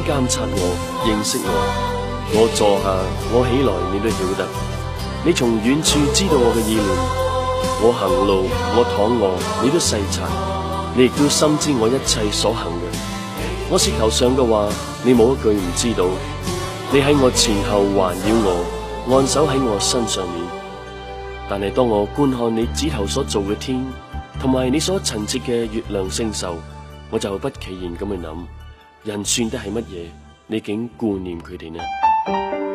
監察我，認識我。我坐下，我起來，你都曉得。你從遠處知道我嘅意念。我行路，我躺臥，你都細察。你亦都深知我一切所行嘅。我舌頭上嘅話，你冇一句唔知道。你喺我前後環繞我，按手喺我身上面。但係當我觀看你指頭所做嘅天，同埋你所陳設嘅月亮星宿，我就不其然咁去諗，人算得係乜嘢？你竟顧念佢哋呢？